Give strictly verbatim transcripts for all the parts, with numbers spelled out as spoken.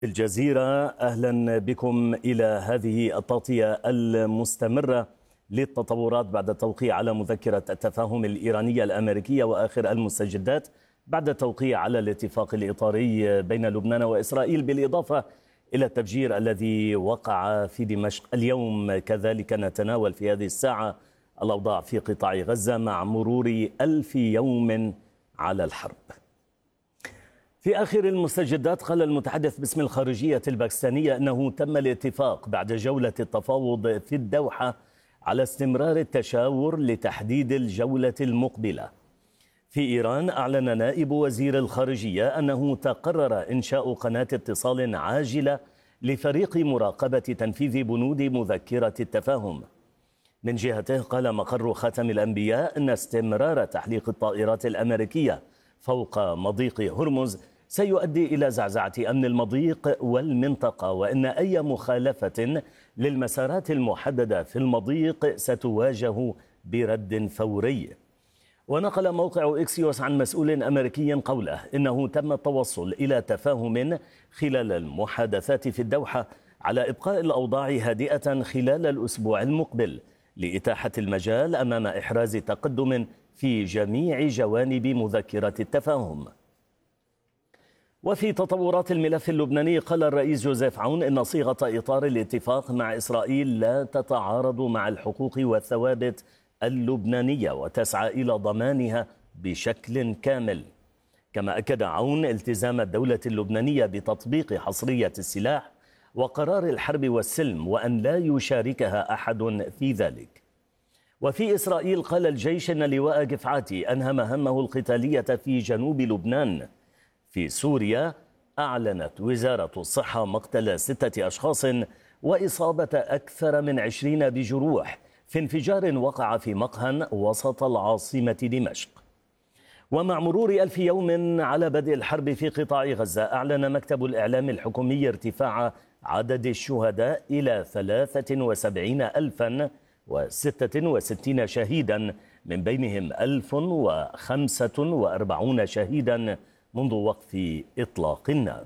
الجزيرة، أهلا بكم إلى هذه التغطية المستمرة للتطورات بعد التوقيع على مذكرة التفاهم الإيرانية الأمريكية وآخر المستجدات بعد التوقيع على الاتفاق الإطاري بين لبنان وإسرائيل، بالإضافة إلى التفجير الذي وقع في دمشق اليوم. كذلك نتناول في هذه الساعة الأوضاع في قطاع غزة مع مرور ألف يوم على الحرب. في آخر المستجدات، قال المتحدث باسم الخارجية الباكستانية أنه تم الاتفاق بعد جولة التفاوض في الدوحة على استمرار التشاور لتحديد الجولة المقبلة. في إيران، أعلن نائب وزير الخارجية أنه تقرر إنشاء قناة اتصال عاجلة لفريق مراقبة تنفيذ بنود مذكرة التفاهم. من جهته، قال مقر خاتم الأنبياء أن استمرار تحليق الطائرات الأمريكية فوق مضيق هرمز سيؤدي إلى زعزعة أمن المضيق والمنطقة، وأن أي مخالفة للمسارات المحددة في المضيق ستواجه برد فوري. ونقل موقع إكسيوس عن مسؤول أمريكي قوله إنه تم التوصل إلى تفاهم خلال المحادثات في الدوحة على إبقاء الأوضاع هادئة خلال الأسبوع المقبل لإتاحة المجال أمام إحراز تقدم في جميع جوانب مذكرة التفاهم. وفي تطورات الملف اللبناني، قال الرئيس جوزيف عون إن صيغة إطار الاتفاق مع إسرائيل لا تتعارض مع الحقوق والثوابت اللبنانية وتسعى إلى ضمانها بشكل كامل. كما أكد عون التزام الدولة اللبنانية بتطبيق حصرية السلاح وقرار الحرب والسلم، وأن لا يشاركها أحد في ذلك. وفي إسرائيل، قال الجيش أن لواء جفعاتي أنهى مهمه القتالية في جنوب لبنان. في سوريا، أعلنت وزارة الصحة مقتل ستة أشخاص وإصابة أكثر من عشرين بجروح في انفجار وقع في مقهى وسط العاصمة دمشق. ومع مرور ألف يوم على بدء الحرب في قطاع غزة، أعلن مكتب الإعلام الحكومي ارتفاع عدد الشهداء إلى ثلاثة وسبعين ألفا وستة وستين شهيدا، من بينهم ألف وخمسة وأربعين شهيدا منذ وقف إطلاق النار.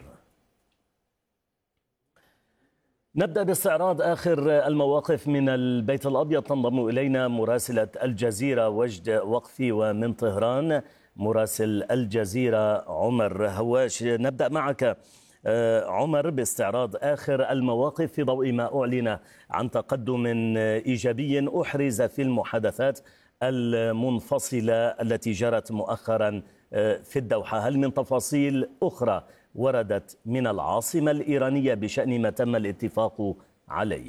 نبدأ باستعراض آخر المواقف من البيت الأبيض. تنضم إلينا مراسلة الجزيرة وجد وقفي، ومن طهران مراسل الجزيرة عمر هواش. نبدأ معك عمر باستعراض آخر المواقف في ضوء ما أعلن عن تقدم إيجابي أحرز في المحادثات المنفصلة التي جرت مؤخرا في الدوحة. هل من تفاصيل أخرى وردت من العاصمة الإيرانية بشأن ما تم الاتفاق عليه؟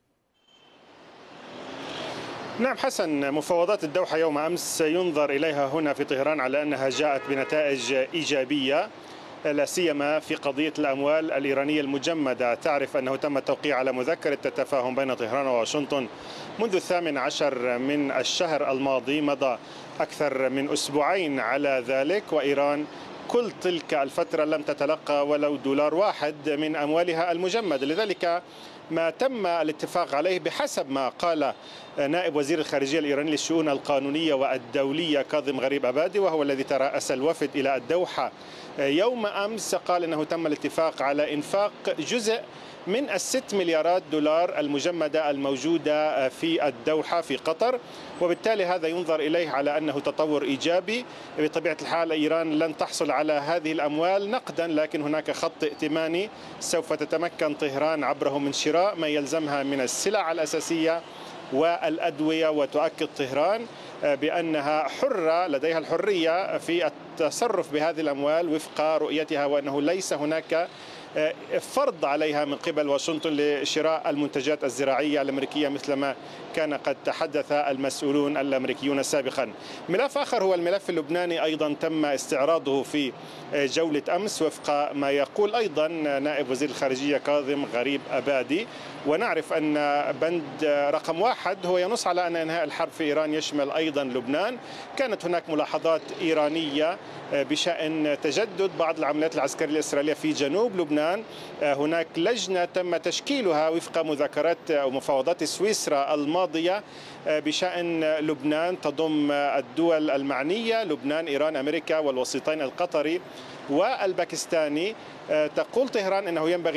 نعم حسن، مفاوضات الدوحة يوم أمس ينظر إليها هنا في طهران على أنها جاءت بنتائج إيجابية، لا سيما في قضية الأموال الإيرانية المجمدة. تعرف أنه تم التوقيع على مذكرة التفاهم بين طهران وواشنطن منذ الثامن عشر من الشهر الماضي. مضى أكثر من أسبوعين على ذلك، وإيران كل تلك الفترة لم تتلقى ولو دولار واحد من أموالها المجمدة. لذلك ما تم الاتفاق عليه بحسب ما قال نائب وزير الخارجية الإيراني للشؤون القانونية والدولية كاظم غريب أبادي، وهو الذي ترأس الوفد إلى الدوحة يوم أمس، قال أنه تم الاتفاق على إنفاق جزء من الست مليارات دولار المجمدة الموجودة في الدوحة في قطر، وبالتالي هذا ينظر إليه على أنه تطور إيجابي. بطبيعة الحال إيران لن تحصل على هذه الأموال نقدا، لكن هناك خط ائتماني سوف تتمكن طهران عبره من شراء ما يلزمها من السلع الأساسية والأدوية، وتؤكد طهران بأنها حرة، لديها الحرية في التصرف بهذه الأموال وفق رؤيتها، وأنه ليس هناك فرض عليها من قبل واشنطن لشراء المنتجات الزراعية الأمريكية مثلما كان قد تحدث المسؤولون الأمريكيون سابقا. ملف آخر هو الملف اللبناني، أيضا تم استعراضه في جولة أمس وفق ما يقول أيضا نائب وزير الخارجية كاظم غريب أبادي. ونعرف أن بند رقم واحد هو ينص على أن إنهاء الحرب في إيران يشمل أيضا لبنان. كانت هناك ملاحظات إيرانية بشأن تجدد بعض العمليات العسكرية الإسرائيلية في جنوب لبنان. هناك لجنة تم تشكيلها وفق مذكرات أو مفاوضات سويسرا الماضية بشأن لبنان، تضم الدول المعنية لبنان، إيران، أمريكا والوسيطين القطري والباكستاني. تقول طهران أنه ينبغي